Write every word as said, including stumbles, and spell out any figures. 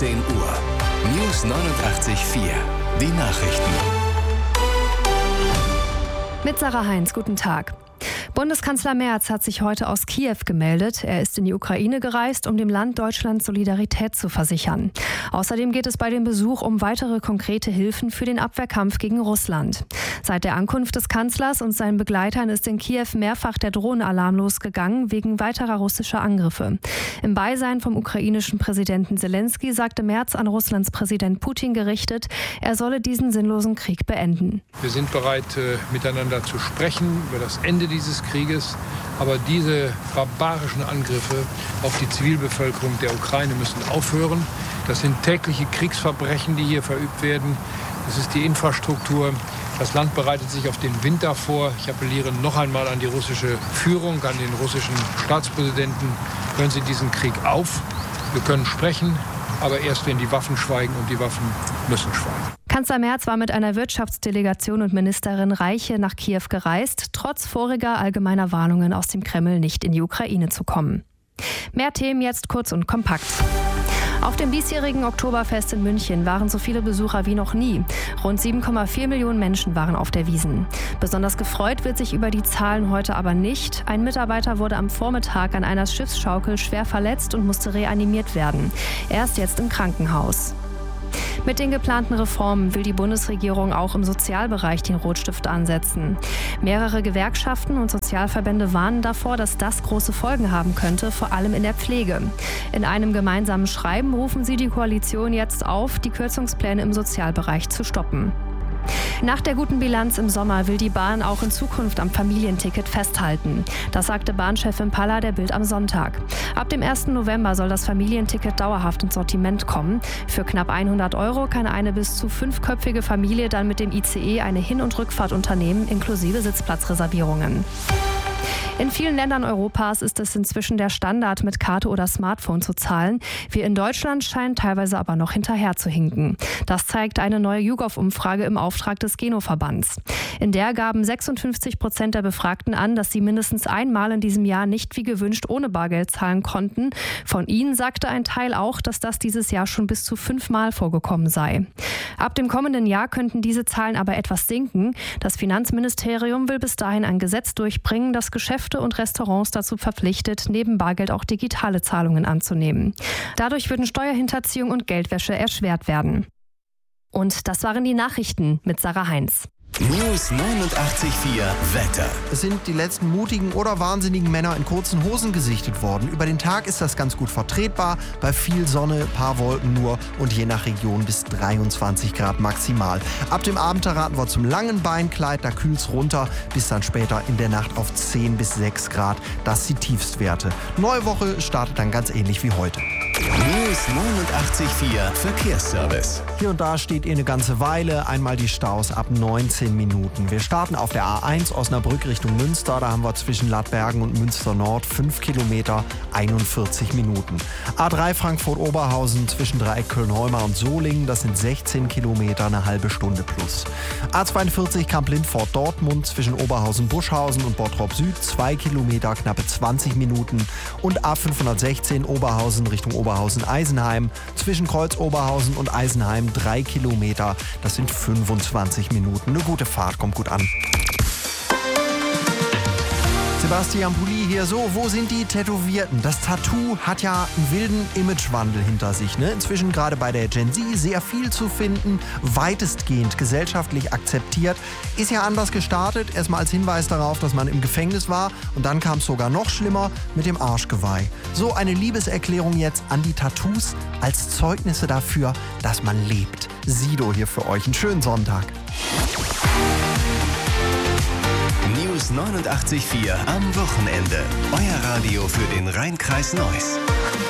achtzehn Uhr. News neunundachtzig Komma vier. Die Nachrichten. Mit Sarah Heinz, guten Tag. Bundeskanzler Merz hat sich heute aus Kiew gemeldet. Er ist in die Ukraine gereist, um dem Land Deutschland Solidarität zu versichern. Außerdem geht es bei dem Besuch um weitere konkrete Hilfen für den Abwehrkampf gegen Russland. Seit der Ankunft des Kanzlers und seinen Begleitern ist in Kiew mehrfach der Drohnenalarm losgegangen wegen weiterer russischer Angriffe. Im Beisein vom ukrainischen Präsidenten Zelensky sagte Merz an Russlands Präsident Putin gerichtet, er solle diesen sinnlosen Krieg beenden. Wir sind bereit, miteinander zu sprechen über das Ende dieses Krieges. Aber diese barbarischen Angriffe auf die Zivilbevölkerung der Ukraine müssen aufhören. Das sind tägliche Kriegsverbrechen, die hier verübt werden. Das ist die Infrastruktur. Das Land bereitet sich auf den Winter vor. Ich appelliere noch einmal an die russische Führung, an den russischen Staatspräsidenten. Hören Sie diesen Krieg auf. Wir können sprechen, aber erst wenn die Waffen schweigen, und die Waffen müssen schweigen. Kanzler Merz war mit einer Wirtschaftsdelegation und Ministerin Reiche nach Kiew gereist, trotz voriger allgemeiner Warnungen aus dem Kreml, nicht in die Ukraine zu kommen. Mehr Themen jetzt kurz und kompakt. Auf dem diesjährigen Oktoberfest in München waren so viele Besucher wie noch nie. Rund sieben Komma vier Millionen Menschen waren auf der Wiesn. Besonders gefreut wird sich über die Zahlen heute aber nicht. Ein Mitarbeiter wurde am Vormittag an einer Schiffsschaukel schwer verletzt und musste reanimiert werden. Er ist jetzt im Krankenhaus. Mit den geplanten Reformen will die Bundesregierung auch im Sozialbereich den Rotstift ansetzen. Mehrere Gewerkschaften und Sozialverbände warnen davor, dass das große Folgen haben könnte, vor allem in der Pflege. In einem gemeinsamen Schreiben rufen sie die Koalition jetzt auf, die Kürzungspläne im Sozialbereich zu stoppen. Nach der guten Bilanz im Sommer will die Bahn auch in Zukunft am Familienticket festhalten. Das sagte Bahnchefin Palla der Bild am Sonntag. Ab dem ersten November soll das Familienticket dauerhaft ins Sortiment kommen. Für knapp hundert Euro kann eine bis zu fünfköpfige Familie dann mit dem I C E eine Hin- und Rückfahrt unternehmen, inklusive Sitzplatzreservierungen. In vielen Ländern Europas ist es inzwischen der Standard, mit Karte oder Smartphone zu zahlen. Wir in Deutschland scheinen teilweise aber noch hinterher zu hinken. Das zeigt eine neue YouGov-Umfrage im Auftrag des Geno-Verbands. In der gaben sechsundfünfzig Prozent der Befragten an, dass sie mindestens einmal in diesem Jahr nicht wie gewünscht ohne Bargeld zahlen konnten. Von ihnen sagte ein Teil auch, dass das dieses Jahr schon bis zu fünfmal vorgekommen sei. Ab dem kommenden Jahr könnten diese Zahlen aber etwas sinken. Das Finanzministerium will bis dahin ein Gesetz durchbringen, das Geschäfte und Restaurants dazu verpflichtet, neben Bargeld auch digitale Zahlungen anzunehmen. Dadurch würden Steuerhinterziehung und Geldwäsche erschwert werden. Und das waren die Nachrichten mit Sarah Heinz. News neunundachtzig Komma vier Wetter. Es sind die letzten mutigen oder wahnsinnigen Männer in kurzen Hosen gesichtet worden. Über den Tag ist das ganz gut vertretbar. Bei viel Sonne, paar Wolken nur und je nach Region bis dreiundzwanzig Grad maximal. Ab dem Abend raten wir zum langen Beinkleid, da kühlt's runter, bis dann später in der Nacht auf zehn bis sechs Grad. Das sind die Tiefstwerte. Neue Woche startet dann ganz ähnlich wie heute. News neunundachtzig Komma vier Verkehrsservice. Hier und da steht ihr eine ganze Weile. Einmal die Staus ab neunzehn Minuten. Wir starten auf der A eins Osnabrück Richtung Münster. Da haben wir zwischen Ladbergen und Münster Nord fünf Kilometer, einundvierzig Minuten. A drei Frankfurt-Oberhausen zwischen Dreieck Köln-Heumar und Solingen. Das sind sechzehn Kilometer, eine halbe Stunde plus. A zweiundvierzig Kamp-Lindfort-Dortmund zwischen Oberhausen-Buschhausen und Bottrop Süd zwei Kilometer, knappe zwanzig Minuten. Und A fünfhundertsechzehn Oberhausen Richtung Oberhausen-Eisenheim zwischen Kreuz-Oberhausen und Eisenheim drei Kilometer. Das sind fünfundzwanzig Minuten. Eine gute Fahrt, kommt gut an. Sebastian Pulli hier. So, wo sind die Tätowierten? Das Tattoo hat ja einen wilden Imagewandel hinter sich. Ne? Inzwischen gerade bei der Gen Z sehr viel zu finden, weitestgehend gesellschaftlich akzeptiert. Ist ja anders gestartet, erstmal als Hinweis darauf, dass man im Gefängnis war und dann kam es sogar noch schlimmer mit dem Arschgeweih. So eine Liebeserklärung jetzt an die Tattoos als Zeugnisse dafür, dass man lebt. Sido hier für euch. Einen schönen Sonntag. News neunundachtzig Komma vier am Wochenende. Euer Radio für den Rhein-Kreis Neuss.